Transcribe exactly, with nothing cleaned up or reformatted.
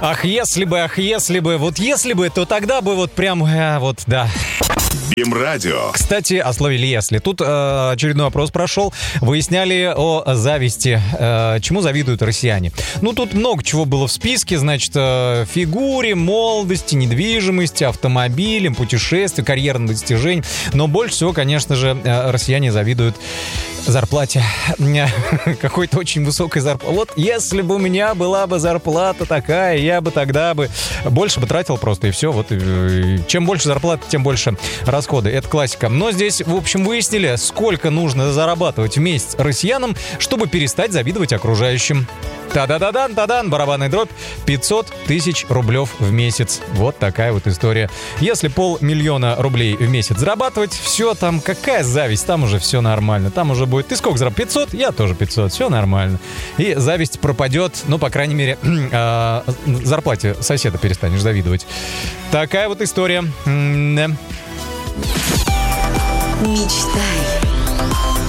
Ах, если бы, ах, если бы. Вот если бы, то тогда бы вот прям, э, вот, да. БИМ-радио. Кстати, о слове «если». Тут э, очередной опрос прошел. Выясняли о зависти. Э, чему завидуют россияне? Ну, тут много чего было в списке. Значит, э, фигуре, молодости, недвижимости, автомобилям, путешествиям, карьерным достижениям. Но больше всего, конечно же, э, россияне завидуют зарплате. Какой-то очень высокой зарплаты. Вот если бы у меня была бы зарплата такая, я бы тогда бы больше бы тратил просто, и все. Вот, и, чем больше зарплаты, тем больше расходы. Это классика. Но здесь, в общем, выяснили, сколько нужно зарабатывать в месяц россиянам, чтобы перестать завидовать окружающим. Та-да-да-дан, та-дан, барабанная дробь, пятьсот тысяч рублев в месяц. Вот такая вот история. Если полмиллиона рублей в месяц зарабатывать, все там, какая зависть, там уже все нормально. Там уже будет, ты сколько зарабатываешь? пятьсот? Я тоже пятьсот, все нормально. И зависть пропадет, ну, по крайней мере, э, зарплате соседа перестанешь завидовать. Такая вот история. Мечтай.